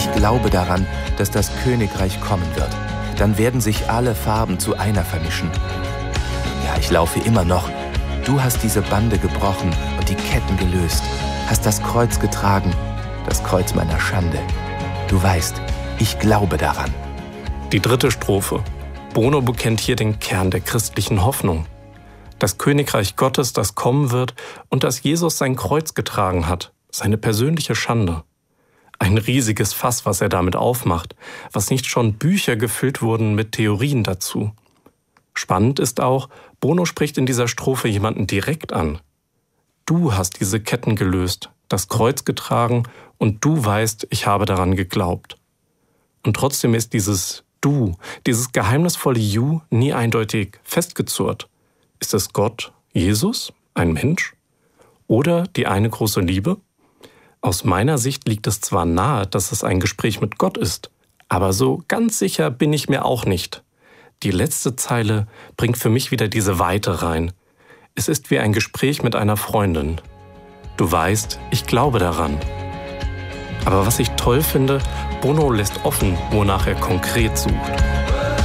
Ich glaube daran, dass das Königreich kommen wird. Dann werden sich alle Farben zu einer vermischen. Ja, ich laufe immer noch. Du hast diese Bande gebrochen und die Ketten gelöst, hast das Kreuz getragen, das Kreuz meiner Schande. Du weißt, ich glaube daran. Die 3. Strophe. Bono bekennt hier den Kern der christlichen Hoffnung. Das Königreich Gottes, das kommen wird und dass Jesus sein Kreuz getragen hat, seine persönliche Schande. Ein riesiges Fass, was er damit aufmacht, was nicht schon Bücher gefüllt wurden mit Theorien dazu. Spannend ist auch, Bono spricht in dieser Strophe jemanden direkt an. Du hast diese Ketten gelöst, das Kreuz getragen und du weißt, ich habe daran geglaubt. Und trotzdem ist dieses Du, dieses geheimnisvolle You nie eindeutig festgezurrt. Ist es Gott, Jesus, ein Mensch? Oder die eine große Liebe? Aus meiner Sicht liegt es zwar nahe, dass es ein Gespräch mit Gott ist, aber so ganz sicher bin ich mir auch nicht. Die letzte Zeile bringt für mich wieder diese Weite rein. Es ist wie ein Gespräch mit einer Freundin. Du weißt, ich glaube daran. Aber was ich toll finde, Bono lässt offen, wonach er konkret sucht.